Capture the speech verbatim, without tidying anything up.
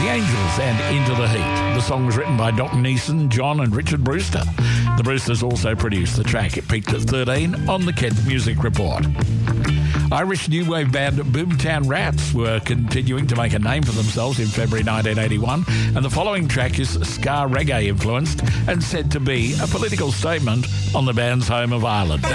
The Angels and Into the Heat. The song was written by Doc Neeson, John and Richard Brewster. The Brewsters also produced the track. It peaked at thirteen on the Kent Music Report. Irish new wave band Boomtown Rats were continuing to make a name for themselves in February nineteen eighty-one, and the following track is ska reggae influenced and said to be a political statement on the band's home of Ireland.